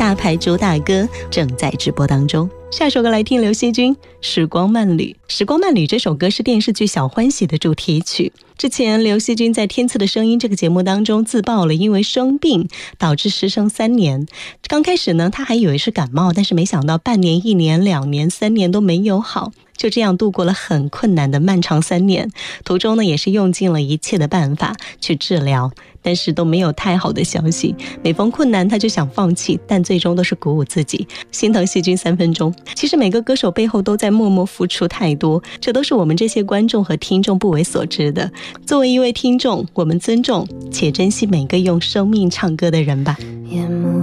大牌主打歌正在直播当中。下首歌来听刘惜君《时光慢旅》。《时光慢旅》这首歌是电视剧《小欢喜》的主题曲。之前刘惜君在《天赐的声音》这个节目当中自曝了因为生病导致失声3年。刚开始呢，他还以为是感冒，但是没想到半年、1年、2年、3年都没有好，就这样度过了很困难的漫长3年。途中呢，也是用尽了一切的办法去治疗，但是都没有太好的消息。每逢困难他就想放弃，但最终都是鼓舞自己。心疼惜君3分钟。其实每个歌手背后都在默默付出太多，这都是我们这些观众和听众不为所知的。作为一位听众，我们尊重且珍惜每个用生命唱歌的人吧。 夜幕